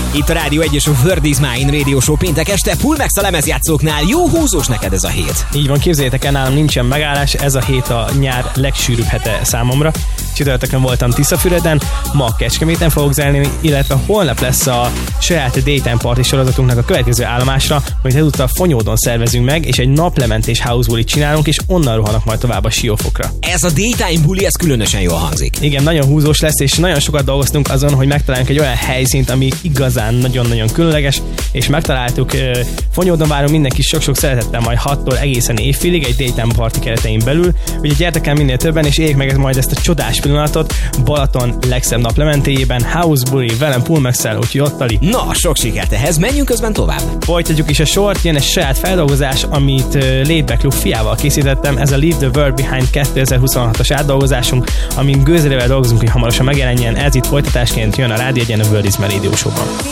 Itt a Rádió 1 és a Word is Mine Radio Show péntek este, Pulmex a lemezjátszóknál. Jó húzós neked ez a hét. Így van, képzeljétek el, nálam nincsen megállás, ez a hét a nyár legsűrűbb hete számomra. Csütörtökön voltam Tiszafüreden, ma Kecskeméten fogok zenélni, illetve holnap lesz a saját Daytime Party sorozatunknak a következő állomásra, amit ezúttal Fonyódon szervezünk meg, és egy naplementés house bulit csinálunk, és onnan rohanok majd tovább a Siófokra. Ez a Daytime buli, ez különösen jól hangzik. Igen, nagyon húzós lesz, és nagyon sokat dolgoztunk azon, hogy megtaláljunk egy olyan helyszínt, ami igazán nagyon-nagyon különleges, és megtaláltuk. Fonyódon várunk mindenki sok-sok szeretettel majd 6-tól egészen éjfélig egy Daytime Party keretein belül. Ugye gyertek el minél többen, és éljék meg majd ezt a csodás pillanatot Balaton legszebb naplementéjében, house buli, velem Pulmex-el, úgyhogy ottali. Na, sok sikert ehhez, menjünk közben tovább. Folytatjuk is a sort, jön egy saját feldolgozás, amit Laidback Club fiával készítettem, ez a Leave the World Behind 2026-os átdolgozásunk, amin gőzerővel dolgozunk, hogy hamarosan megjelenjen, ez itt folytatásként jön a Rádió 1 a Word is Mine Radio Show-ban.